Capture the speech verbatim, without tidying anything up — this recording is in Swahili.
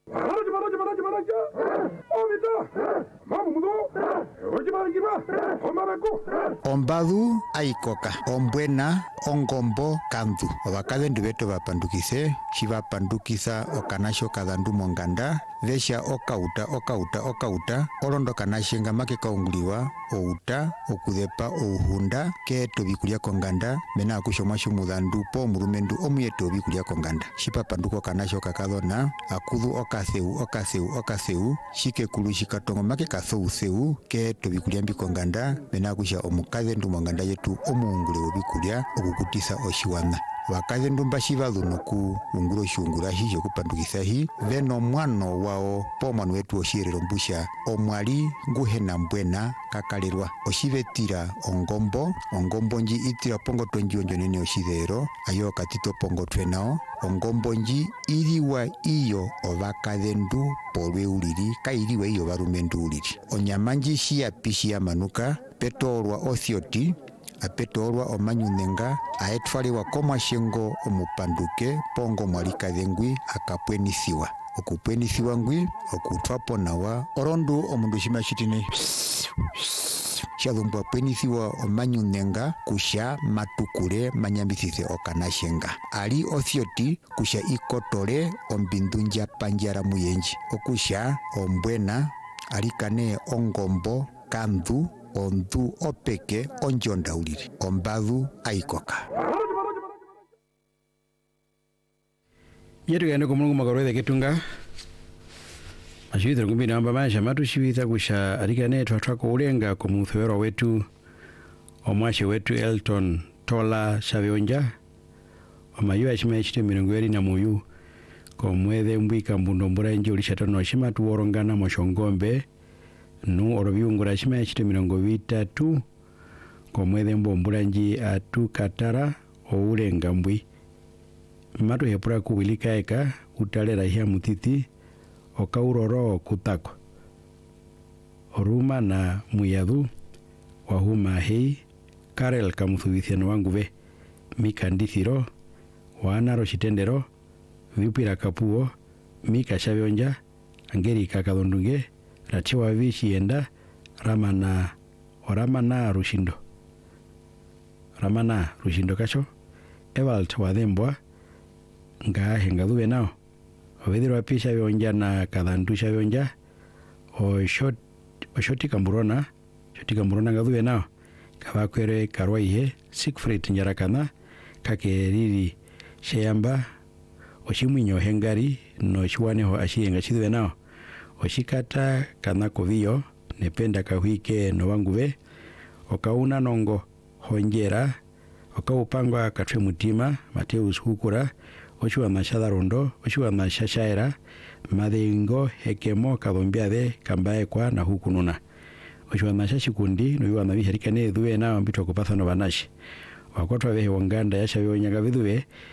Maraja maraja maraja maraja. Omita. Mamudo. Oje marangiba. Omarako. Ombadu aikoka. Ombwena ongombo kandu. Obakadendu beto bapandukise. Shibapandukisa okanasho kadandu monganda. Vesha okauta okauta okauta. Olondo kanashenga make kaunguliwa. Outa okudepa ouhunda keto bikulia konganda. Mena akushomasho mudandu po murumendu omuyeto bikulia konganda. Shipapanduko kanasho kakadona. Akudu okaseu okaseu okaseu. Shike kulu shikatongo make kasou seu. Keto bikulia mbikonganda. Mena akusha omukadendu monganda yetu omuungule obikulia okukutisa oshiwana. Wakadendu mbashiva dhunuku unguro shungura hijo kupandukisa hi veno mwano wao pomanu wetu oshirero mbusha omwali nguhena mbwena kakalirwa oshivetira ongombo ongombo nji itira pongo tonji onjo nene oshidero ayo katito pongo twenao ongombo nji iriwa iyo ovakadendu polwe uliri kairiwa iyo varumendu uliri onyamanji shia pishi ya manuka petolwa othioti apetorwa omanyunenga aetwaliwa komashengo omupanduke pongo mwalikadhengwi akapwenisiwa okupwenisiwa ngwi okutwapo nawa orondu omundu shima shitine shadhumbwa pwenisiwa omanyunenga kusha matukule manyambisise okanashenga ali othioti kusha ikotole ombindunja panjara muyenji okusha ombwena alikane ongombo kandu ondu opeke onjonda uliri ombadu aikoka yetu gane kumulungu makarwethe ketunga ashwithira kumbina amba maisha matu shwitha kusha alikane twatwako ulenga kumuthwero wetu omwashe wetu Elton Tola Shavionja omayu ashima echite mirongo eri na muyu komwethe mbwika mbundo mbura nje ulishatono shima tuworongana moshongombe nu orobiungura shima echite mirongo vitatu komwethe mbombura nji atu katara oulenga mbwi matu hepura kuwilika eka utalera hia mutiti okauroro kutako oruma na muyadhu wahuma hei Karel kamuthubithiano wangu ve Mika Ndithiro Waanaro Shitendero Viupira Kapuo Mika Shavionja Angeri Kakadondunge Rachewa Vishi Enda Ramana Oramana Rushindo Ramana Rushindo Kacho Evald Wadhembwa Nga Hengadhube nao Ovedhiro Wapi Shavionja na Kadhandu Shavionja Oshot Oshoti Kamburona Shoti Kamburona Ngadhube nao Kawakwere Karwaihe Siegfried Nyarakana Kakeriri Sheyamba Oshimwinyo Hengari no Shwaneho Ashienga Chidwe nao Oshikata Kanako Vio Nependa Kahuike no Wanguve Okauna Nongo Honjera Okaupangwa Katwe Mutima Mateus Hukura Oshua Mashada Rondo Oshua Mashashaira Madingo Hekemo Kadhombiade Kambae kwa na Hukununa Oshua Mashashi Kundi Nuiwa Navi Harikane Dhuwe na Mbito Kupatha no Banashi Wakotwa Vehe Wanganda Yasha Vionyaga Vidhuwe